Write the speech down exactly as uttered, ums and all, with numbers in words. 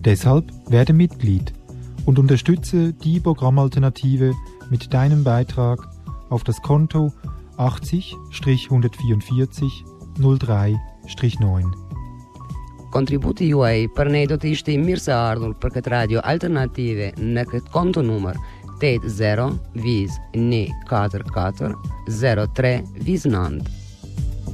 Deshalb werde Mitglied und unterstütze die Programmalternative mit deinem Beitrag auf das Konto achtzig einhundertvierundvierzig null drei neun. Contributi juai per ne dotisti mirsa ardul per cat radio alternative ne cat conto număr T zero vis ne quattro quattro zero tre vis Nant.